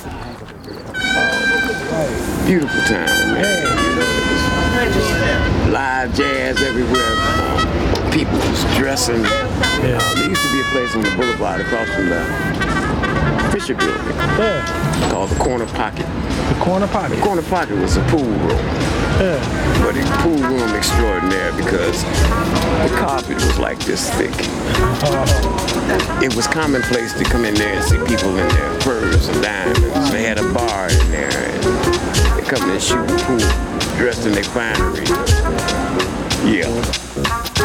Beautiful time, man. You know, it was live jazz everywhere. People was dressing. There used to be a place on the boulevard across from the Fisher Building called the Corner Pocket. The Corner Pocket? The Corner Pocket was a pool room. But a pool room extraordinaire because the carpet was like this thick. It was commonplace to come in there and see people in their furs and diamonds. They had a bar in there. And they come in and shoot pool, dressed in their finery. Yeah.